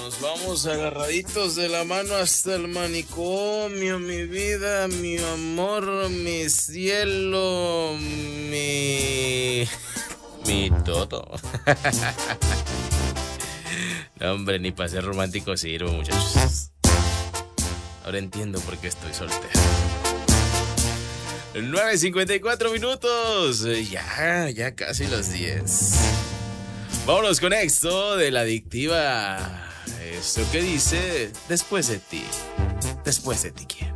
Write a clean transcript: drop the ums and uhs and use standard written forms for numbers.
Nos vamos agarraditos de la mano hasta el manicomio, mi vida, mi amor, mi cielo, mi todo. No, hombre, ni para ser romántico sirvo, muchachos. Ahora entiendo por qué estoy soltero. 9:54 minutos. Ya casi los 10. Vámonos con esto de la adictiva. Esto que dice, después de ti, ¿quién?